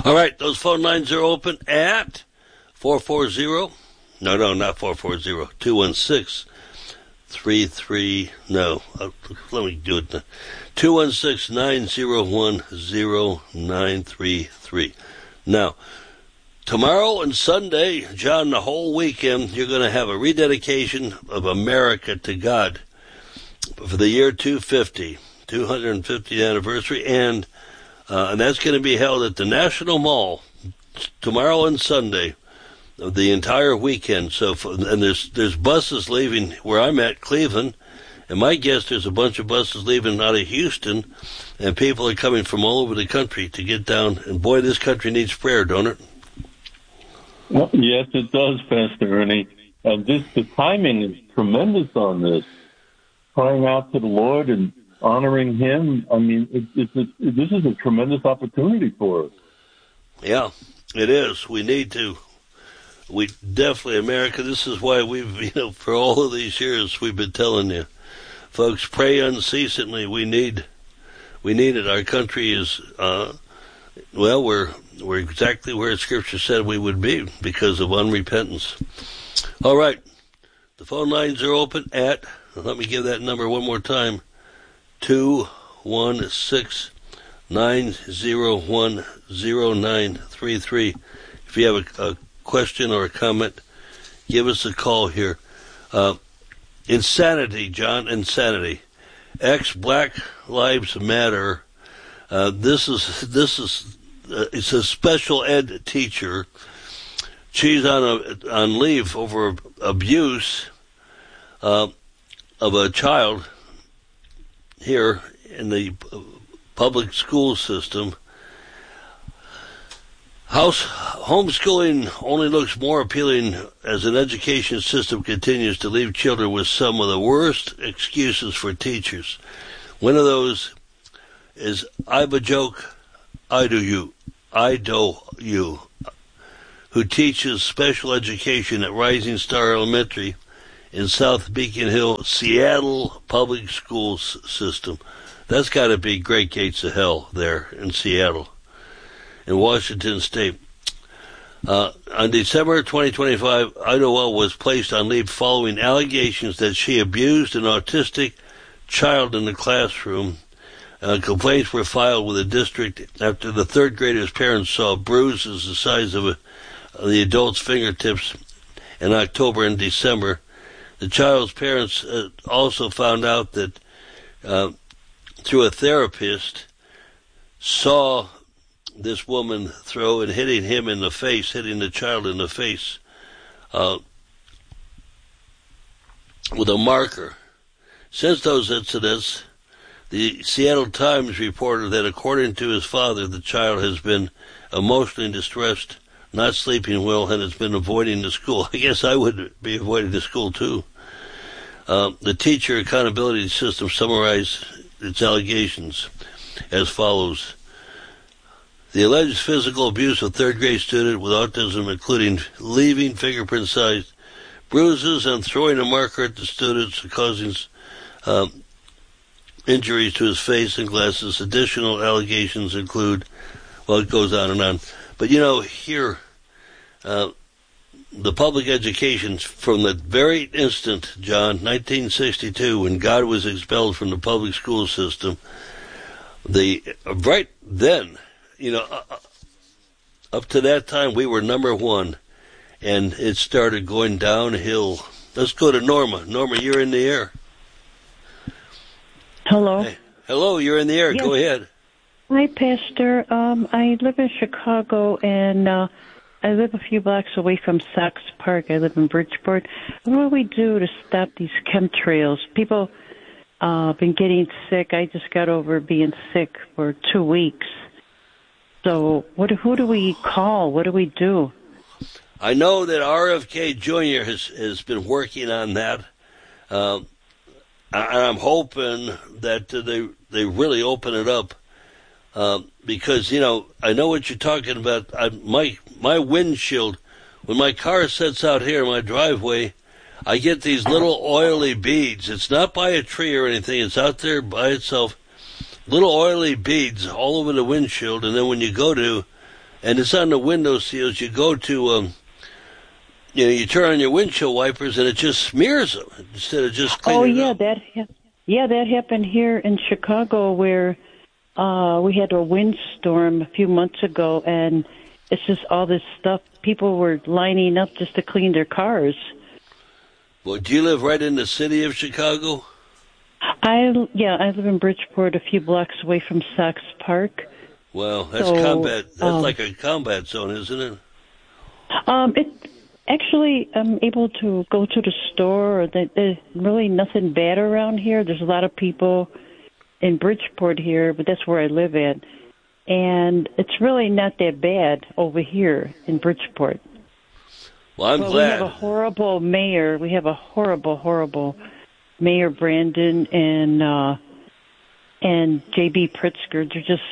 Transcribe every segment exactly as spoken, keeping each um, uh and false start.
All right, those phone lines are open at four four zero. No, no, not four four zero. two one six, three three. No, uh, let me do it now. two one six, nine zero one, zero nine three three. Now, tomorrow and Sunday, John, the whole weekend, you're going to have a rededication of America to God for the year two fifty, two hundred fiftieth anniversary, and uh, and that's going to be held at the National Mall tomorrow and Sunday, the entire weekend. So, for, and there's there's buses leaving where I'm at, Cleveland, and my guess there's a bunch of buses leaving out of Houston, and people are coming from all over the country to get down. And boy, this country needs prayer, don't it? Well, yes, it does, Pastor Ernie. And this, the timing is tremendous on this. Crying out to the Lord and honoring Him. I mean, it, it's a, this is a tremendous opportunity for us. Yeah, it is. We need to. We definitely, America, this is why we've, you know, for all of these years, we've been telling you, folks, pray unceasingly. We need, we need it. Our country is, uh, well, we're, we're exactly where Scripture said we would be because of unrepentance. All right. The phone lines are open at, let me give that number one more time, two one six, nine zero one, zero nine three three. If you have a, a question or a comment, give us a call here. Uh, insanity, John, insanity. Ex-Black Lives Matter. Uh, this is, this is, uh, it's a special ed teacher. She's on a, on leave over abuse, uh, of a child here in the public school system. House homeschooling only looks more appealing as an education system continues to leave children with some of the worst excuses for teachers. One of those is, I'm a joke, I do you, I do you, who teaches special education at Rising Star Elementary in South Beacon Hill, Seattle public schools system. That's got to be great gates of hell there in Seattle, in Washington State. Uh, on December twenty twenty-five, Idowell was placed on leave following allegations that she abused an autistic child in the classroom. Uh, complaints were filed with the district after the third grader's parents saw bruises the size of, a, of the adult's fingertips in October and December. The child's parents uh, also found out that uh, through a therapist saw this woman throw and hitting him in the face, hitting the child in the face uh, with a marker. Since those incidents, the Seattle Times reported that according to his father, the child has been emotionally distressed, not sleeping well, and has been avoiding the school. I guess I would be avoiding the school too. Uh, the teacher accountability system summarized its allegations as follows. The alleged physical abuse of third grade student with autism, including leaving fingerprint-sized bruises and throwing a marker at the students, causing uh, injuries to his face and glasses. Additional allegations include, well, it goes on and on. But, you know, here, uh, the public education from the very instant, John, nineteen sixty-two, when God was expelled from the public school system, the right then, you know, uh, up to that time, we were number one, and it started going downhill. Let's go to Norma. Norma, you're in the air. Hello. Hey. Hello, you're in the air. Yes. Go ahead. Hi, Pastor. Um, I live in Chicago, and uh, I live a few blocks away from Sox Park. I live in Bridgeport. What do we do to stop these chemtrails? People uh, have been getting sick. I just got over being sick for two weeks. So what? Who do we call? What do we do? I know that R F K Junior has, has been working on that. Uh, I'm hoping that they they really open it up. Uh, because, you know, I know what you're talking about. I, my my windshield, when my car sits out here in my driveway, I get these little oily beads. It's not by a tree or anything. It's out there by itself. Little oily beads all over the windshield. And then when you go to and it's on the window seals. You go to, um, you know, you turn on your windshield wipers, and it just smears them instead of just cleaning Oh it yeah, up. that ha- yeah that happened here in Chicago where uh, we had a windstorm a few months ago, and it's just all this stuff. People were lining up just to clean their cars. Well, do you live right in the city of Chicago? I yeah, I live in Bridgeport, a few blocks away from Sox Park. Well, that's So, combat. That's um, like a combat zone, isn't it? Um, it actually, I'm able to go to the store. There- There's really nothing bad around here. There's a lot of people in Bridgeport here, but that's where I live at. And it's really not that bad over here in Bridgeport. Well, I'm Well, glad. we have a horrible mayor. We have a horrible, horrible Mayor Brandon and uh, and J B Pritzker. They're just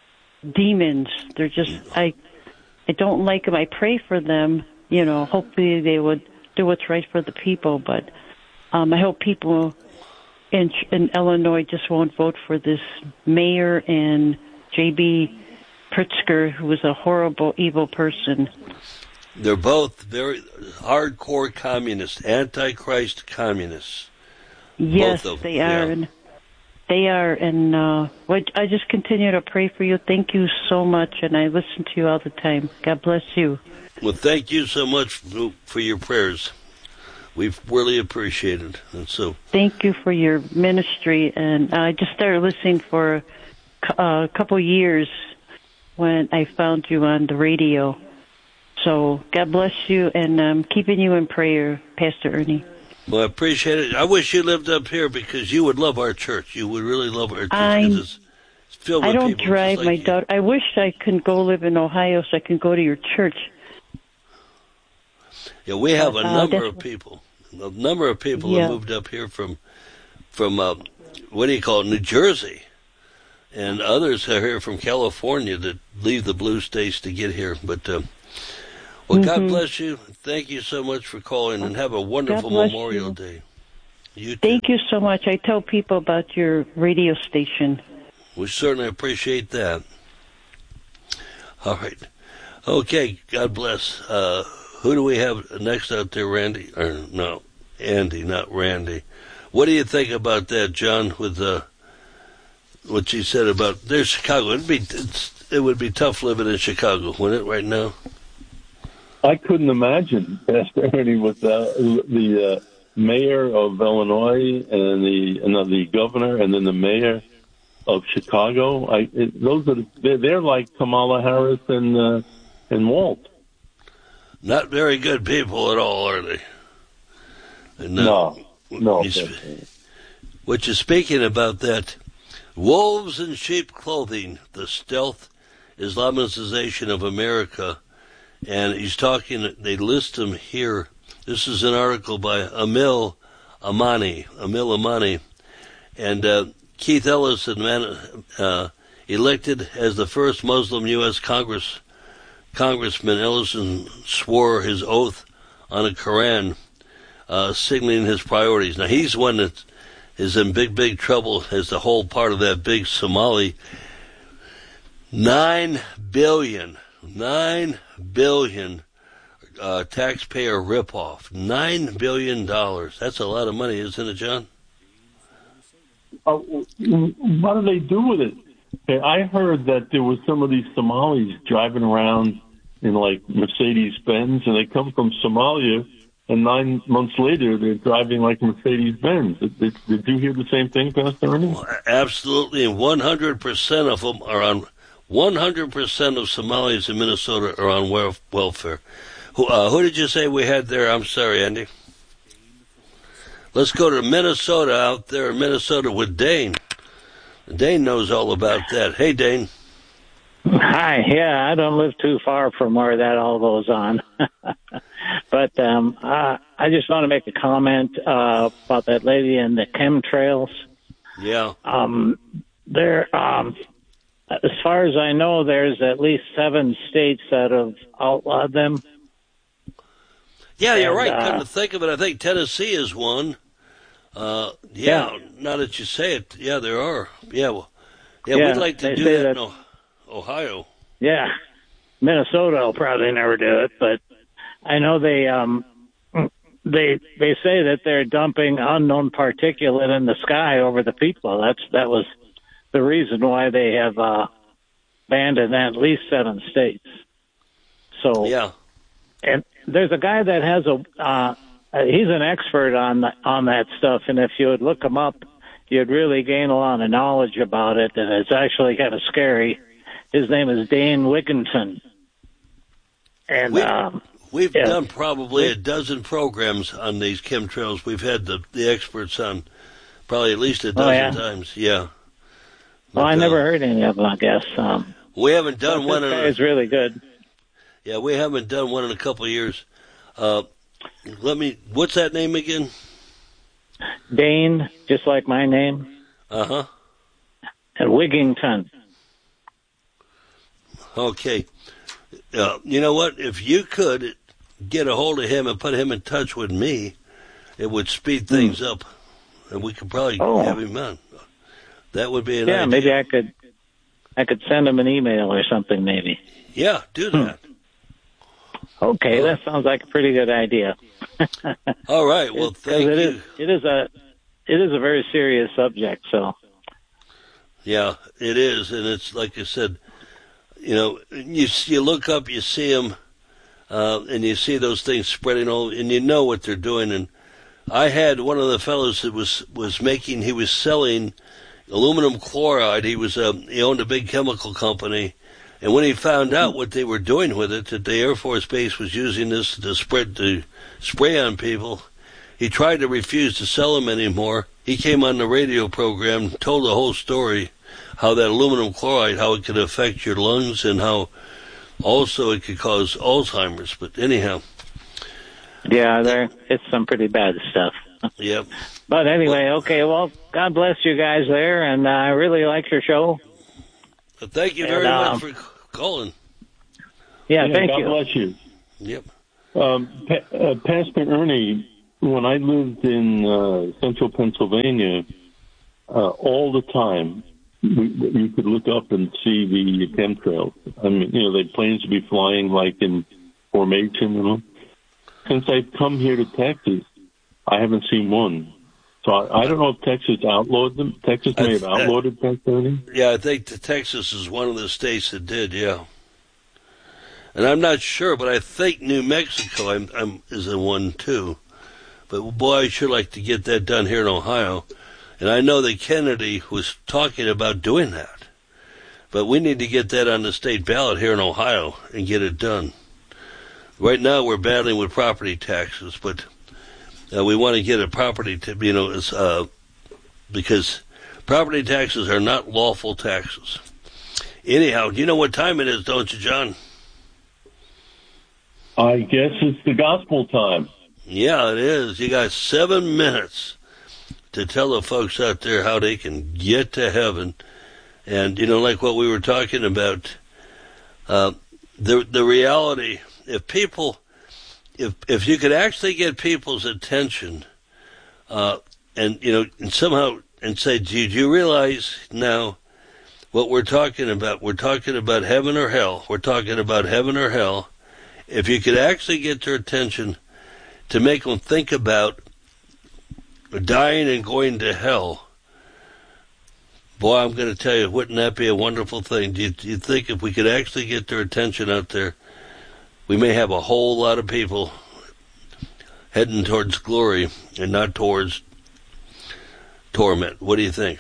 demons. They're just I I don't like them. I pray for them. You know, hopefully they would do what's right for the people. But um, I hope people in in Illinois just won't vote for this mayor and J B Pritzker, who is a horrible, evil person. They're both very hardcore communists, antichrist communists. Yes, Both of them, they are. yeah. And they are. And uh, what- I just continue to pray for you. Thank you so much. And I listen to you all the time. God bless you. Well, thank you so much for for your prayers. We've really appreciated it. And so, Thank you for your ministry. And I just started listening for a a couple years when I found you on the radio. So God bless you, and I'm keeping you in prayer, Pastor Ernie. well, I appreciate it. I wish you lived up here because you would love our church. You would really love our church I- because it's it's filled I with don't people just drive like my you. daughter. I wish I could go live in Ohio so I can go to your church. Yeah, we have a Uh, number that's- of people. A number of people Yeah. have moved up here from, from uh, what do you call it, New Jersey. And others are here from California that leave the blue states to get here. But, uh, well, God Mhm. bless you. Thank you so much for calling, and have a wonderful bless Memorial you. Day. You too. Thank you so much. I tell people about your radio station. We certainly appreciate that. All right. Okay, God bless. Uh, who do we have next out there, Randy? Or no, Andy, not Randy. What do you think about that, John, with uh, what you said about there's Chicago? It'd be it's, it would be tough living in Chicago, wouldn't it, right now? I couldn't imagine, Pastor Ernie, with uh, the uh, mayor of Illinois and the and then the governor and then the mayor of Chicago. I it, those are the, they're, they're like Kamala Harris and uh, and Walt. Not very good people at all, are they? And, uh, No, no. you sp- What you're speaking about that, wolves in sheep clothing, the stealth Islamicization of America, and he's talking, they list them here. This is an article by Amil Amani, Amil Amani, and uh, Keith Ellison, man, uh, elected as the first Muslim U S Congress Congressman. Ellison swore his oath on a Quran, uh, signaling his priorities. Now, he's one that is in big, big trouble as the whole part of that big Somali. Nine billion, nine billion uh, taxpayer ripoff. Nine billion dollars. That's a lot of money, isn't it, John? Uh, what do they do with it? Okay, I heard that there was some of these Somalis driving around in like Mercedes Benz, and they come from Somalia, and nine months later they're driving like Mercedes Benz. Did, did, did you hear the same thing, Pastor Ernie? Well, absolutely, and one hundred percent of them are on. one hundred percent of Somalis in Minnesota are on wel- welfare. Who, uh, who did you say we had there? I'm sorry, Andy. Let's go to Minnesota, out there in Minnesota with Dane. Dane knows all about that. Hey, Dane. Hi, yeah, I don't live too far from where that all goes on. But um, uh, I just want to make a comment uh, about that lady and the chemtrails. Yeah. Um, there, um, as far as I know, there's at least seven states that have outlawed them. Yeah, you're And, right. uh, Come to think of it, I think Tennessee is one. Uh, yeah, Yeah. now that you say it, yeah, there are. Yeah, well, yeah, Yeah, we'd like to they do say that, that- in O- Ohio. Yeah, Minnesota will probably never do it, but I know they um they they say that they're dumping unknown particulate in the sky over the people. That's that was the reason why they have uh, banned in at least seven states. So yeah, and there's a guy that has a uh, he's an expert on on that stuff, and if you would look him up, you'd really gain a lot of knowledge about it, and it's actually kind of scary. His name is Dane Wigington. And we, um, we've yeah. done probably a dozen programs on these chemtrails. We've had the, the experts on probably at least a dozen oh, yeah? times. Yeah. Well, but, I never uh, heard any of them, I guess. Um, we haven't done one this in guy a, is really good. Yeah, we haven't done one in a couple of years. Uh, let me, what's that name again? Dane, just like my name. Uh-huh. And Wigington. Okay. Uh, you know what? If you could get a hold of him and put him in touch with me, it would speed things mm. up, and we could probably oh. have him on. That would be an yeah. idea. Maybe I could, I could send him an email or something. Maybe. Yeah, do that. Hmm. Okay, that sounds like a pretty good idea. All right. Well, it, thank it you. Is, it is a, it is a very serious subject. So. Yeah, it is, and it's like I said. You know, you you look up, you see them, uh, and you see those things spreading all, and you know what they're doing. And I had one of the fellows that was was making, he was selling aluminum chloride. He was a, he owned a big chemical company, and when he found out what they were doing with it, that the Air Force Base was using this to spread to spray on people, he tried to refuse to sell them anymore. He came on the radio program, told the whole story. How that aluminum chloride, how it could affect your lungs, and how also it could cause Alzheimer's. But anyhow. Yeah, there it's some pretty bad stuff. Yep. But anyway, okay, well, God bless you guys there, and uh, I really like your show. Well, thank you very and, um, much for calling. Yeah, yeah thank God you. God bless you. Yep. Um, pa- uh, Pastor Ernie, when I lived in uh, central Pennsylvania, uh, all the time, We, you could look up and see the chemtrails. I mean, you know, the planes would be flying like in formation. You know, since I've come here to Texas, I haven't seen one. So I, I don't know if Texas outlawed them. Texas may have outlawed it back then. Yeah, I think the Texas is one of the states that did. Yeah, and I'm not sure, but I think New Mexico I'm, I'm, is the one too. But boy, I'd sure like to get that done here in Ohio. And I know that Kennedy was talking about doing that. But we need to get that on the state ballot here in Ohio and get it done. Right now we're battling with property taxes, but uh, we want to get a property, t- you know, uh, because property taxes are not lawful taxes. Anyhow, you know what time it is, don't you, John? I guess it's the gospel time. Yeah, it is. You got seven minutes to tell the folks out there how they can get to heaven. And, you know, like what we were talking about, uh, the the reality, if people, if if you could actually get people's attention, uh, and, you know, and somehow, and say, do you, do you realize now what we're talking about? We're talking about heaven or hell. We're talking about heaven or hell. If you could actually get their attention to make them think about dying and going to hell, boy, I'm going to tell you, wouldn't that be a wonderful thing? Do you, do you think if we could actually get their attention out there, we may have a whole lot of people heading towards glory and not towards torment? What do you think?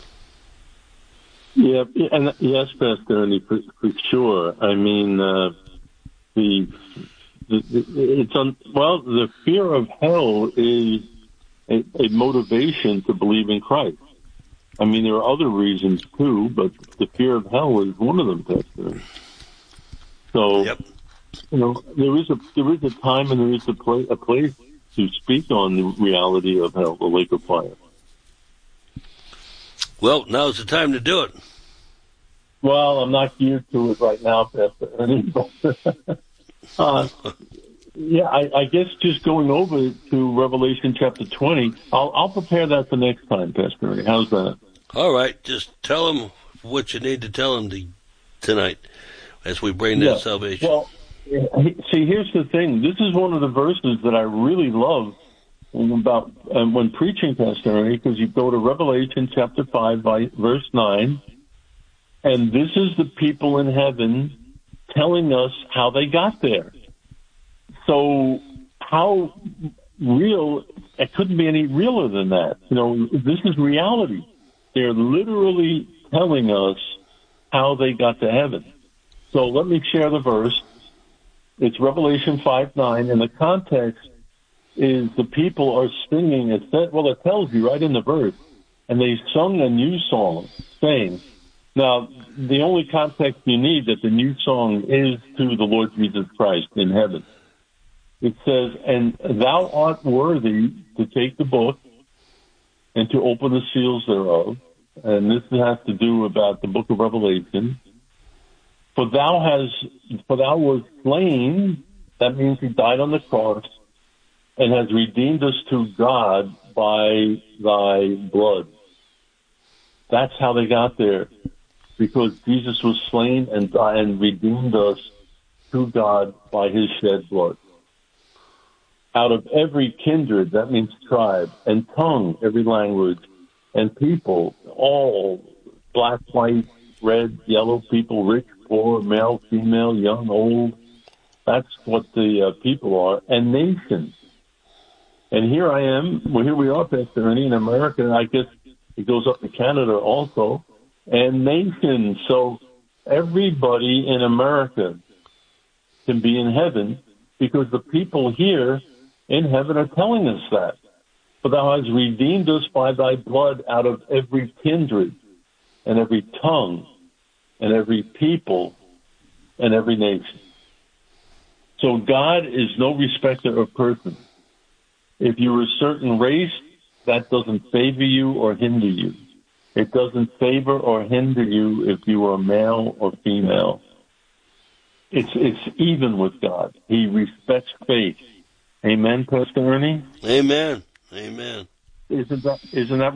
Yeah, and yes, Pastor Ernie, for, for sure. I mean, uh, the, the, the it's on. Well, the fear of hell is A, a motivation to believe in Christ. I mean, there are other reasons too, but the fear of hell is one of them, Pastor. So, yep. you know, there is a there is a time and there is a, pla- a place to speak on the reality of hell, the lake of fire. Well, now's the time to do it. Well, I'm not geared to it right now, Pastor Ernie. uh, Yeah, I, I guess just going over to Revelation chapter twenty, I'll, I'll prepare that for next time, Pastor Ernie. How's that? All right, just tell them what you need to tell them to, tonight. as we bring Yeah. that salvation. Well, see, here's the thing. This is one of the verses that I really love about um, when preaching, Pastor Ernie, because you go to Revelation chapter five, by verse nine, and this is the people in heaven telling us how they got there. So how real, it couldn't be any realer than that. You know, this is reality. They're literally telling us how they got to heaven. So let me share the verse. It's Revelation five nine, and the context is the people are singing. It said, well, it tells you right in the verse, and they sung a new song, saying, now, the only context you need that the new song is to the Lord Jesus Christ in heaven. It says, and thou art worthy to take the book and to open the seals thereof. And this has to do about the book of Revelation. For thou has, for thou was slain, that means he died on the cross, and has redeemed us to God by thy blood. That's how they got there, because Jesus was slain and died and redeemed us to God by his shed blood. Out of every kindred, that means tribe, and tongue, every language, and people, all black, white, red, yellow people, rich, poor, male, female, young, old. That's what the uh, people are, and nations. And here I am, well, here we are, Pastor Ernie, in America, and I guess it goes up to Canada also, and nations. So everybody in America can be in heaven because the people here in heaven are telling us that. For thou hast redeemed us by thy blood out of every kindred and every tongue and every people and every nation. So God is no respecter of persons. If you're a certain race, that doesn't favor you or hinder you. It doesn't favor or hinder you if you are male or female. It's it's even with God. He respects faith. Amen, Pastor Ernie? Amen. Amen. Isn't that isn't that